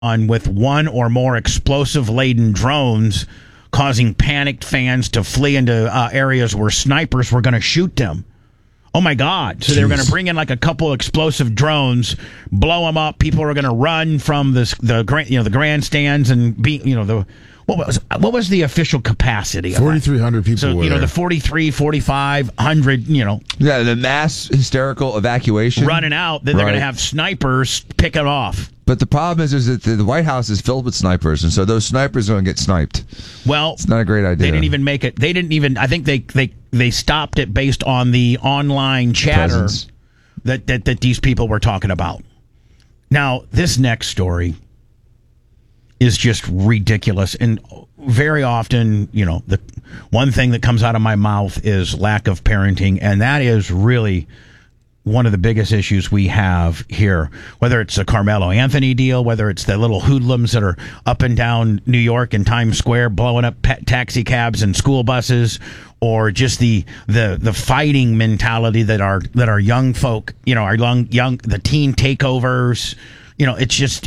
on with one or more explosive-laden drones, causing panicked fans to flee into areas where snipers were going to shoot them. Oh, my God. So they were going to bring in like a couple explosive drones, blow them up. People are going to run from the grandstands and be, what was the official capacity? 4,300 people. So, the 43, 4,500, Yeah, the mass hysterical evacuation. running out. Then they're going to have snipers pick it off. But the problem is that the White House is filled with snipers, and so those snipers are going to get sniped. Well, it's not a great idea. They didn't even make it. They didn't even. I think they stopped it based on the online chatter that these people were talking about. Now, this next story is just ridiculous, and very often, the one thing that comes out of my mouth is lack of parenting, and that is really one of the biggest issues we have here, whether it's the Carmelo Anthony deal, whether it's the little hoodlums that are up and down New York and Times Square blowing up taxi cabs and school buses, or just the fighting mentality that our young folk, our young the teen takeovers. It's just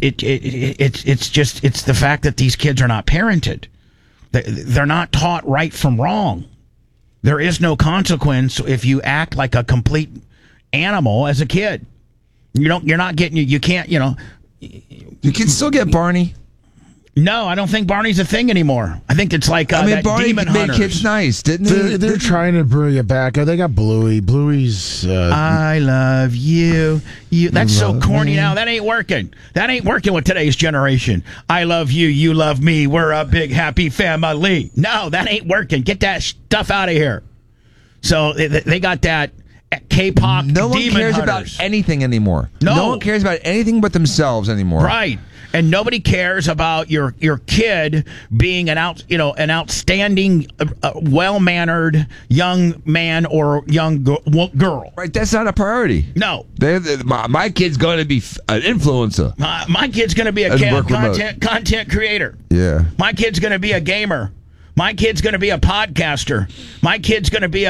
it's the fact that these kids are not parented. They're not taught right from wrong. There is no consequence if you act like a complete animal as a kid. You're not getting, you can't, You can still get Barney. No, I don't think Barney's a thing anymore. I think it's like Barney Demon made Hunters. kids nice, didn't he? They're trying to bring it back. They got Bluey. Bluey's. I love you. That's so corny now. That ain't working. That ain't working with today's generation. I love you. You love me. We're a big happy family. No, that ain't working. Get that stuff out of here. So they got that K-pop. No one Demon cares Hunters. about anything anymore. No one cares about anything but themselves anymore. Right. And nobody cares about your kid being an outstanding, well-mannered young man or young girl. Right, that's not a priority. No. My kid's going to be an influencer. My kid's going to be a content creator. Yeah. My kid's going to be a gamer. My kid's going to be a podcaster. My kid's going to be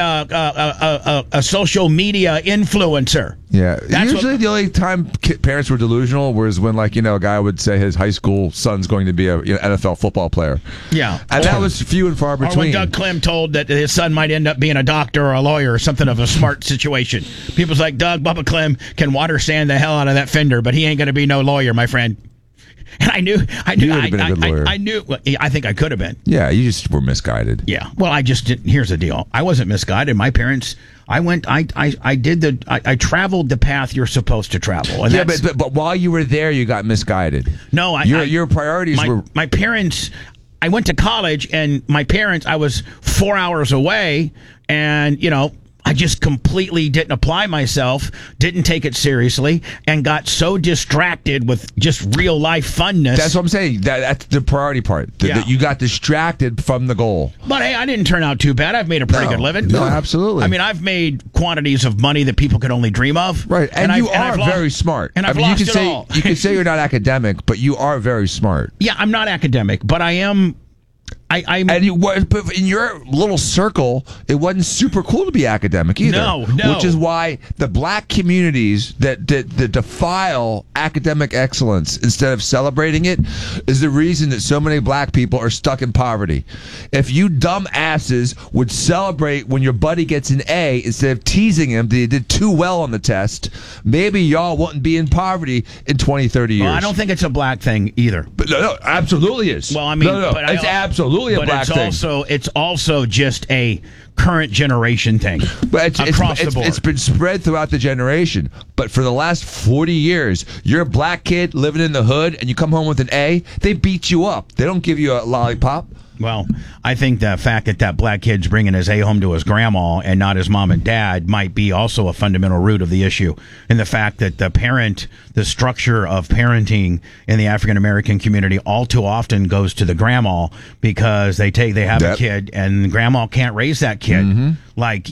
a social media influencer. Yeah. Usually the only time parents were delusional was when, a guy would say his high school son's going to be a NFL football player. Yeah. And that was few and far between. Or when Doug Clem told that his son might end up being a doctor or a lawyer or something of a smart situation. People's like, Bubba Clem can water sand the hell out of that fender, but he ain't going to be no lawyer, my friend. And I knew. You would have been a good lawyer. I knew. I think I could have been. Yeah, you just were misguided. Yeah. Well, I just didn't. Here's the deal. I wasn't misguided. My parents. I traveled the path you're supposed to travel. And yeah, but while you were there, you got misguided. No, your priorities were. My parents. I went to college, and my parents. I was 4 hours away, and I just completely didn't apply myself, didn't take it seriously, and got so distracted with just real life funness. That's what I'm saying. That's the priority part. That you got distracted from the goal. But hey, I didn't turn out too bad. I've made a pretty good living. No, absolutely. I mean, I've made quantities of money that people could only dream of. Right, and you are very smart. And I've lost it all. You can say you're not academic, but you are very smart. Yeah, I'm not academic, but I am. And in your little circle, it wasn't super cool to be academic either. No. Which is why the black communities that defile academic excellence instead of celebrating it is the reason that so many black people are stuck in poverty. If you dumb asses would celebrate when your buddy gets an A instead of teasing him that he did too well on the test, maybe y'all wouldn't be in poverty in 20, 30 years. Well, I don't think it's a black thing either. But no, absolutely is. Well, I mean, but it's absolutely a black thing. It's also just a current generation thing. But across the board. It's been spread throughout the generation. But for the last 40 years, you're a black kid living in the hood, and you come home with an A, they beat you up. They don't give you a lollipop. Well, I think the fact that black kid's bringing his A home to his grandma and not his mom and dad might be also a fundamental root of the issue. And the fact that the structure of parenting in the African American community all too often goes to the grandma because they have a kid and grandma can't raise that kid. Mm-hmm. Like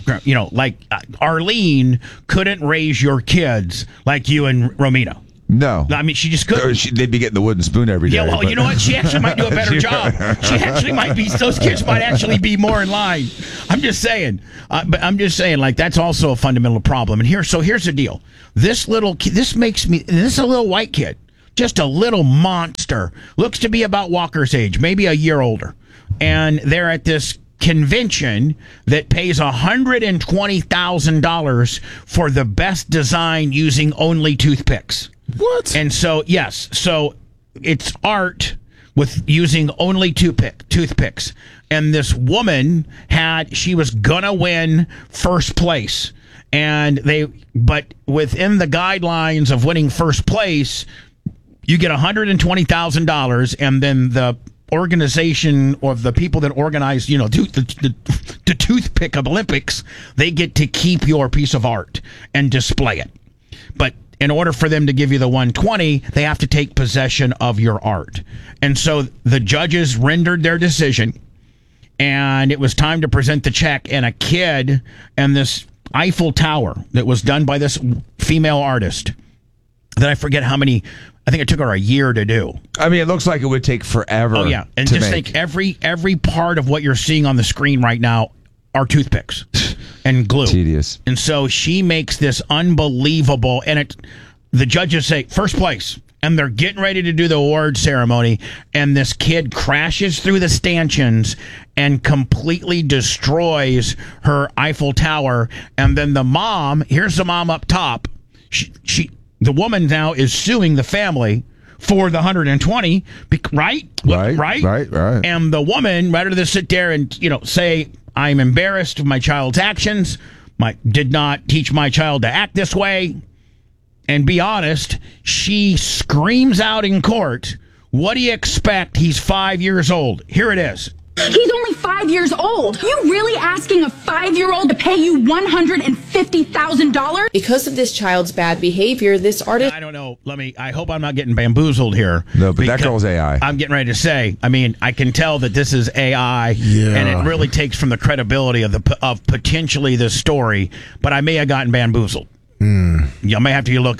Arlene couldn't raise your kids like you and Romina. No. I mean, she just couldn't. They'd be getting the wooden spoon every day. Yeah, well, you know what? She actually might do a better job. She actually might be, those kids might actually be more in line. I'm just saying. But I'm just saying, that's also a fundamental problem. And here's the deal. This is a little white kid. just a little monster. Looks to be about Walker's age, maybe a year older. And they're at this convention that pays $120,000 for the best design using only toothpicks. What? And so, yes, so it's art with using only toothpicks. And this woman she was gonna win first place. But within the guidelines of winning first place, you get $120,000, and then the organization or the people that organize, the toothpick Olympics, they get to keep your piece of art and display it. But in order for them to give you the 120, they have to take possession of your art. And so the judges rendered their decision, and it was time to present the check. And a kid and this Eiffel Tower that was done by this female artist that I forget how many. I think it took her a year to do. I mean, it looks like it would take forever. Oh yeah, and just think every part of what you're seeing on the screen right now are toothpicks and glue. Tedious. And so she makes this unbelievable, and the judges say first place, and they're getting ready to do the award ceremony, and this kid crashes through the stanchions and completely destroys her Eiffel Tower. And then here's the mom up top. The woman now is suing the family for the 120, right? Right. And the woman, rather than sit there and say, I'm embarrassed of my child's actions, did not teach my child to act this way, and be honest, she screams out in court, what do you expect? He's 5 years old. Here it is. He's only 5 years old. You really asking a 5-year-old to pay you $150,000? Because of this child's bad behavior, this artist... I don't know. I hope I'm not getting bamboozled here. No, but that girl's AI. I'm getting ready to say, I can tell that this is AI, and it really takes from the credibility of potentially the story, but I may have gotten bamboozled. You may have to look.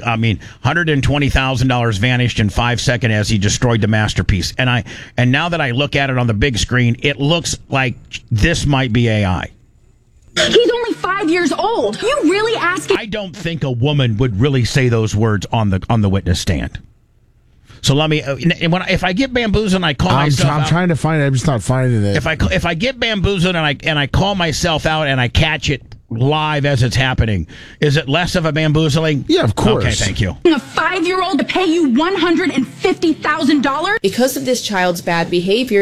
$120,000 vanished in 5 seconds as he destroyed the masterpiece. And now that I look at it on the big screen, it looks like this might be AI. He's only 5 years old. You really asking? I don't think a woman would really say those words on the witness stand. So let me. If I get bamboozled and I call myself out, I'm trying to find it. I'm just not finding it. If I get bamboozled and I call myself out and I catch it live as it's happening, is it less of a bamboozling? Yeah, of course. Okay, thank you. A 5-year-old to pay you $150,000? Because of this child's bad behavior,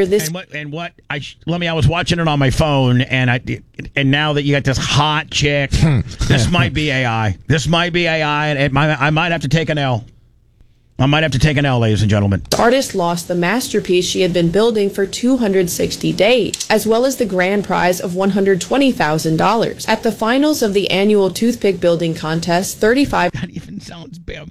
I was watching it on my phone, and now that you got this hot chick, this might be AI. This might be AI, and I might have to take an L. Ladies and gentlemen. The artist lost the masterpiece she had been building for 260 days, as well as the grand prize of $120,000. At the finals of the annual toothpick building contest, That even sounds bad.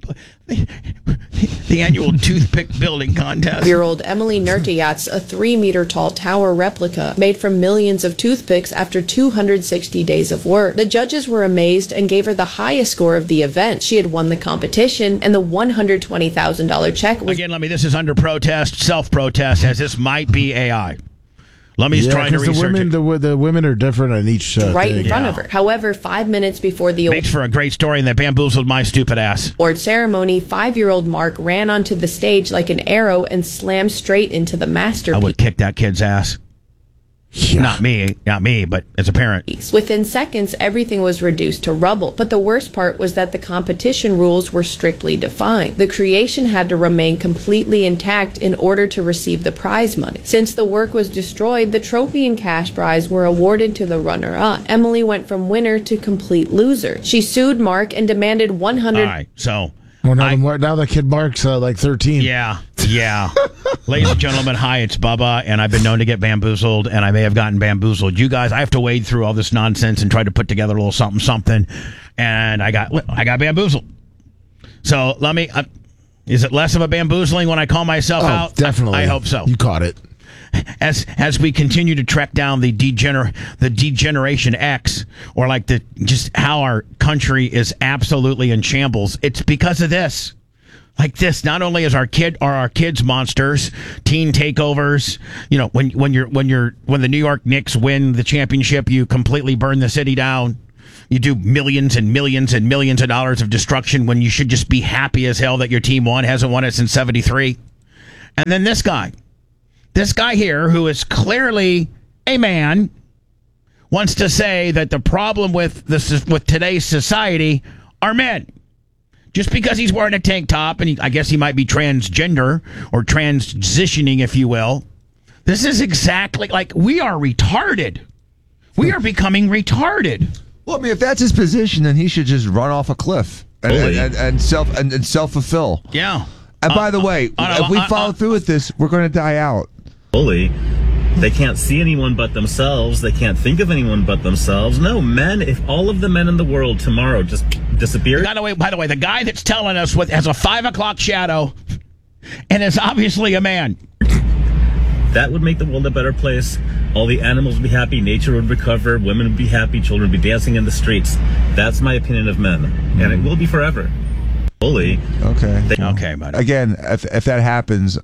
The annual toothpick building contest. 5-year-old Emily Nertiatz, a 3-meter-tall tower replica made from millions of toothpicks after 260 days of work. The judges were amazed and gave her the highest score of the event. She had won the competition, and the $120,000 check was... Again, this is under protest, self-protest, as this might be AI. Trying to research it. The women are different in each right thing. in front of her. However, 5 minutes before the Makes for a great story, and that bamboozled my stupid ass. award ceremony, 5-year-old Mark ran onto the stage like an arrow and slammed straight into the masterpiece. I would kick that kid's ass. Yeah. Not me, but as a parent. Within seconds, everything was reduced to rubble. But the worst part was that the competition rules were strictly defined. The creation had to remain completely intact in order to receive the prize money. Since the work was destroyed, the trophy and cash prize were awarded to the runner-up. Emily went from winner to complete loser. She sued Mark and demanded $100. All right, so... Well, now the kid Mark's like 13. Yeah. Ladies and gentlemen, hi, it's Bubba, and I've been known to get bamboozled, and I may have gotten bamboozled. You guys, I have to wade through all this nonsense and try to put together a little something, and I got bamboozled. So let me. Is it less of a bamboozeling when I call myself out? Definitely. I hope so. You caught it. As we continue to track down the degeneration X, or just how our country is absolutely in shambles, it's because of this. Like this, not only is our kids monsters, teen takeovers. When the New York Knicks win the championship, you completely burn the city down. You do millions and millions and millions of dollars of destruction when you should just be happy as hell that your team won, hasn't won it since 73. And then this guy here, who is clearly a man, wants to say that the problem with today's society are men. Just because he's wearing a tank top, and I guess he might be transgender or transitioning, if you will. This is exactly like we are retarded. We are becoming retarded. Well, I mean, if that's his position, then he should just run off a cliff and self-fulfill. Yeah. And by the way, if we follow through with this, we're going to die out. Bully. They can't see anyone but themselves. They can't think of anyone but themselves. No, men, if all of the men in the world tomorrow just disappeared. By the way, the guy that's telling us has a 5 o'clock shadow and is obviously a man. That would make the world a better place. All the animals would be happy. Nature would recover. Women would be happy. Children would be dancing in the streets. That's my opinion of men. And it will be forever. Bully. Okay. Okay, buddy. Again, if that happens,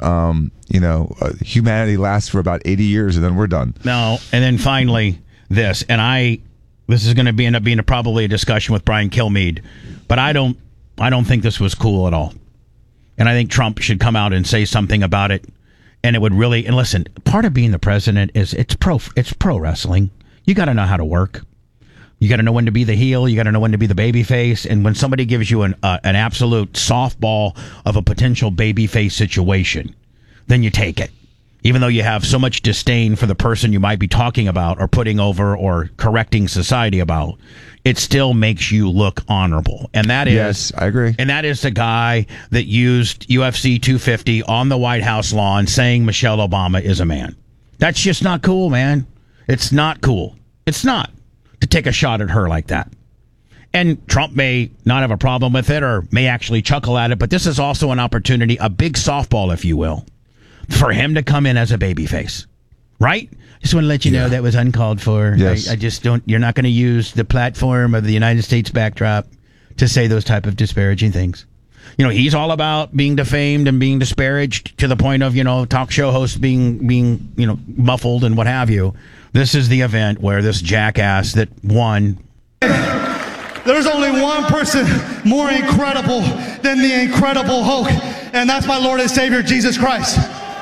humanity lasts for about 80 years and then we're done. No, and then finally this, and this is going to end up being probably a discussion with Brian Kilmeade, but I don't think this was cool at all, and I think Trump should come out and say something about it, and it would really. And listen, part of being the president is it's pro wrestling. You got to know how to work. You got to know when to be the heel. You got to know when to be the baby face. And when somebody gives you an absolute softball of a potential baby face situation, then you take it. Even though you have so much disdain for the person you might be talking about or putting over or correcting society about, it still makes you look honorable. And that is... Yes, I agree. And that is the guy that used UFC 250 on the White House lawn saying Michelle Obama is a man. That's just not cool, man. It's not cool. It's not. To take a shot at her like that. And Trump may not have a problem with it or may actually chuckle at it, but this is also an opportunity, a big softball, if you will, for him to come in as a babyface. Right? Just want to let you know that was uncalled for. Yes. I just don't, you're not going to use the platform of the United States backdrop to say those type of disparaging things. You know, he's all about being defamed and being disparaged to the point of, talk show hosts being muffled and what have you. This is the event where this jackass that won. There's only one person more incredible than the Incredible Hulk, and that's my Lord and Savior, Jesus Christ.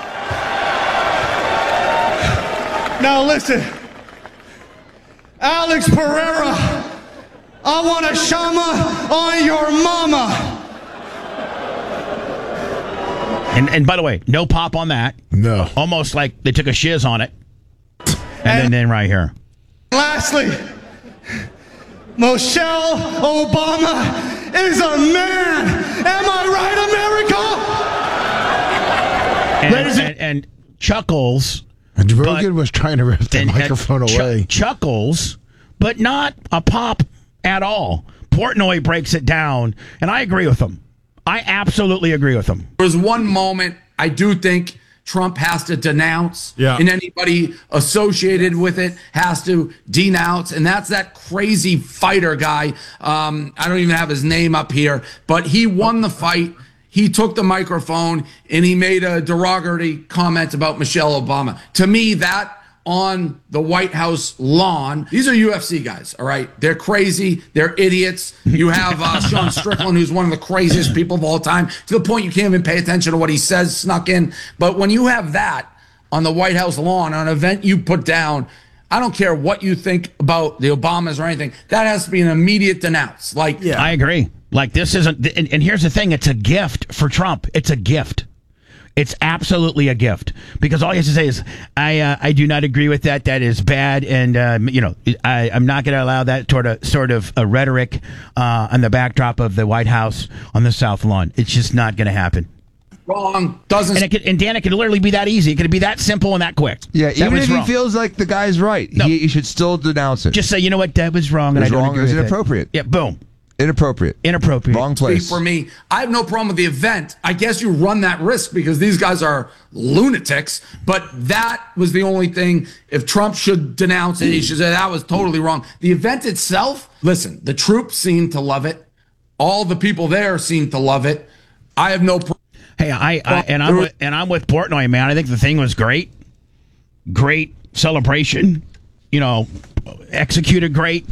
Now listen, Alex Pereira, I want a shama on your mama. And by the way, no pop on that. No. Almost like they took a shiz on it. And then right here. Lastly, Michelle Obama is a man. Am I right, America? And Chuckles. And Rogan was trying to rip the microphone away. Chuckles, but not a pop at all. Portnoy breaks it down, and I agree with him. I absolutely agree with him. There was one moment I do think Trump has to denounce, and anybody associated with it has to denounce, and that's that crazy fighter guy. I don't even have his name up here, but he won the fight. He took the microphone and he made a derogatory comment about Michelle Obama. To me, that on the White House lawn, these are UFC guys, all right? They're crazy. They're idiots. You have Sean Strickland, who's one of the craziest people of all time, to the point you can't even pay attention to what he says snuck in. But when you have that on the White House lawn, on an event you put down, I don't care what you think about the Obamas or anything, that has to be an immediate denounce. I agree. Like, this isn't, and here's the thing, it's a gift for Trump. It's a gift. It's absolutely a gift, because all he has to say is, I do not agree with that. That is bad. And, I'm not going to allow that sort of a rhetoric on the backdrop of the White House on the South Lawn. It's just not going to happen. Wrong. Doesn't. And Dan, it could literally be that easy. It could be that simple and that quick. Yeah, even if he feels like the guy's right, he should still denounce it. Just say, you know what, that was wrong, and I don't agree with it. It was inappropriate. Yeah, boom. Inappropriate. Wrong place. For me, I have no problem with the event. I guess you run that risk because these guys are lunatics. But that was the only thing. If Trump should denounce it, he should say that was totally wrong. The event itself, listen, the troops seem to love it. All the people there seem to love it. I have no problem. Hey, I'm with Portnoy, man. I think the thing was great. Great celebration. Executed great.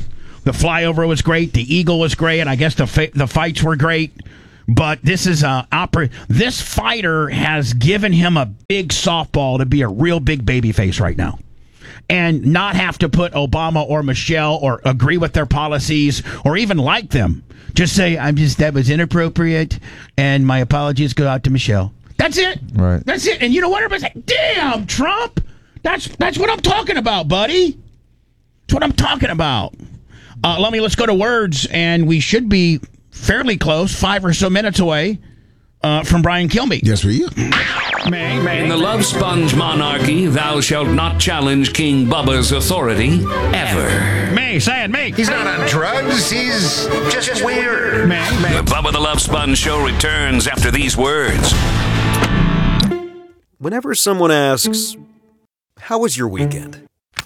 The flyover was great. The eagle was great. I guess the fights were great. But this is this fighter has given him a big softball to be a real big baby face right now. And not have to put Obama or Michelle or agree with their policies or even like them. Just say, that was inappropriate, and my apologies go out to Michelle. That's it. Right. That's it. And you know what? Everybody's like, damn, Trump. That's what I'm talking about, buddy. That's what I'm talking about. Let's go to words, and we should be fairly close, 5 or so minutes away from Brian Kilmeade. Yes, we are. In the Love Sponge monarchy, thou shalt not challenge King Bubba's authority ever. Say it, me. He's not on drugs. He's just weird. The Bubba the Love Sponge show returns after these words. Whenever someone asks, "How was your weekend?"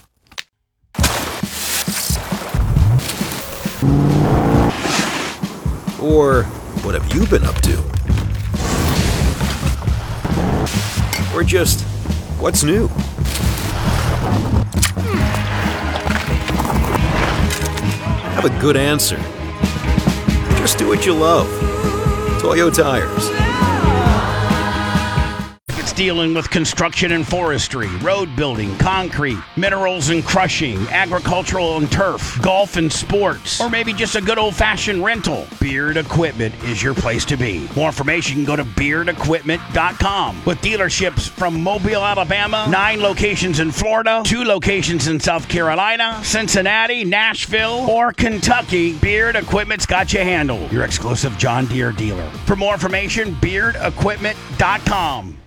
Or, "What have you been up to?" Or just, "What's new?" Have a good answer. Just do what you love. Toyo Tires. It's dealing with construction and forestry, road building, concrete, minerals and crushing, agricultural and turf, golf and sports, or maybe just a good old-fashioned rental. Beard Equipment is your place to be. More information, you can go to beardequipment.com. With dealerships from Mobile, Alabama, 9 locations in Florida, 2 locations in South Carolina, Cincinnati, Nashville, or Kentucky, Beard Equipment's got you handled. Your exclusive John Deere dealer. For more information, beardequipment.com.